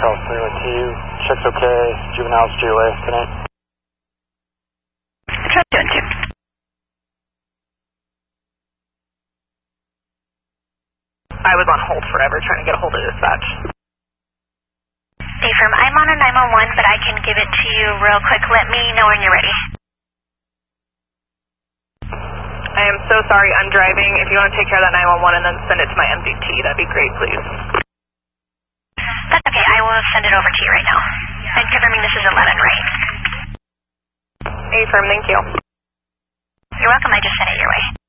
Charles 302. Check's okay. Juveniles GOA. Good night. Charles 212. I was on hold forever trying to get a hold of dispatch. Affirm, I'm on a 911, but I can give it to you real quick. Let me know when you're ready. I am so sorry, I'm driving. If you want to take care of that 911 and then send it to my MDT, that'd be great, please. That's okay, I will send it over to you right now. And confirming this is 11, right? Affirm, thank you. You're welcome, I just sent it your way.